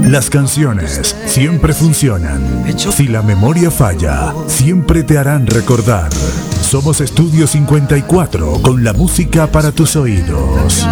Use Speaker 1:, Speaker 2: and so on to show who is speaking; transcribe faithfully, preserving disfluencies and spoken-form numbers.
Speaker 1: Las canciones siempre funcionan. Si la memoria falla, siempre te harán recordar. Somos Estudio cincuenta y cuatro con la música para tus oídos.